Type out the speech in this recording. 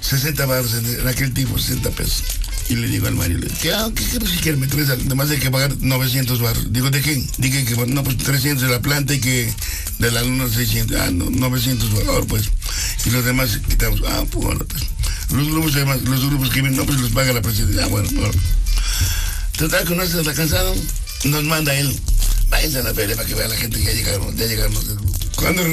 60 baros en aquel tiempo, 60 pesos. Y le digo al Mario, ¿qué quiere? Me traes, además hay que pagar 900 baros. Digo, ¿de qué? Dije que, no, pues 300 de la planta y que de la luna 600. Ah, no, 900 baros, pues. Y los demás quitamos. Ah, pues, bueno, pues. Los grupos que vienen, no, pues los paga la presidencia. Ah, bueno, bueno. Total, que no está cansado, nos manda él. Váyanse a la feria para que vea la gente que ya llegaron. Cuando